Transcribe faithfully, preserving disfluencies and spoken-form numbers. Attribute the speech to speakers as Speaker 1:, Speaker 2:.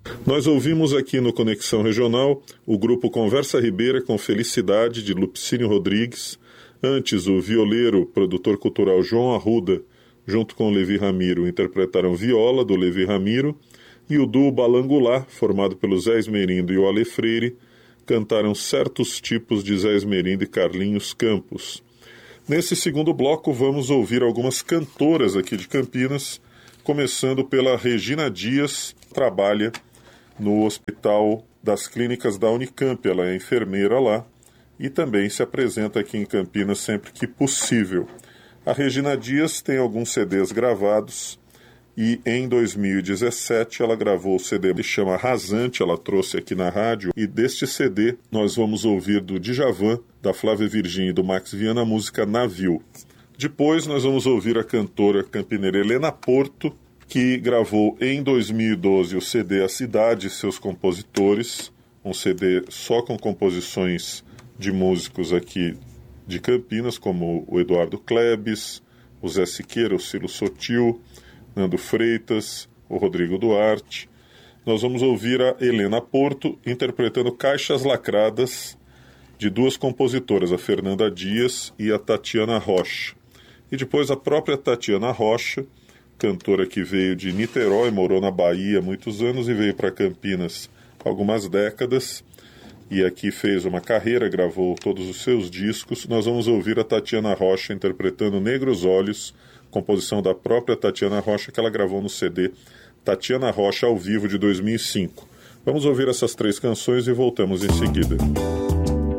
Speaker 1: Nós ouvimos aqui no Conexão Regional o grupo Conversa Ribeira com Felicidade, de Lupicínio Rodrigues. Antes, o violeiro, produtor cultural João Arruda, junto com Levi Ramiro, interpretaram Viola, do Levi Ramiro, e o duo Balangulá, formado pelo Zé Esmerindo e o Ale Freire, cantaram Certos Tipos, de Zé Esmerindo e Carlinhos Campos. Nesse segundo bloco, vamos ouvir algumas cantoras aqui de Campinas, começando pela Regina Dias, que trabalha no Hospital das Clínicas da Unicamp. Ela é enfermeira lá e também se apresenta aqui em Campinas sempre que possível. A Regina Dias tem alguns C Ds gravados e em dois mil e dezessete ela gravou o C D que chama Rasante, ela trouxe aqui na rádio, e deste C D nós vamos ouvir do Djavan, da Flávia Virgínia e do Max Viana a música Navio. Depois nós vamos ouvir a cantora campineira Helena Porto, que gravou em dois mil e doze o C D A Cidade e Seus Compositores, um C D só com composições de músicos aqui de Campinas, como o Eduardo Klebs, o Zé Siqueira, o Cilo Sotil, Nando Freitas, o Rodrigo Duarte. Nós vamos ouvir a Helena Porto interpretando Caixas Lacradas, de duas compositoras, a Fernanda Dias e a Tatiana Rocha. E depois a própria Tatiana Rocha, cantora que veio de Niterói, morou na Bahia há muitos anos e veio para Campinas há algumas décadas, e aqui fez uma carreira, gravou todos os seus discos. Nós vamos ouvir a Tatiana Rocha interpretando Negros Olhos, composição da própria Tatiana Rocha, que ela gravou no C D Tatiana Rocha ao vivo de dois mil e cinco. Vamos ouvir essas três canções e voltamos em seguida.